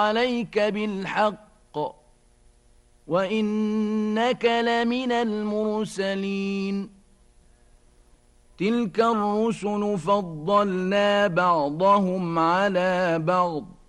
عليك بالحق وإنك لمن المرسلين تلك الرسل فضلنا بعضهم على بعض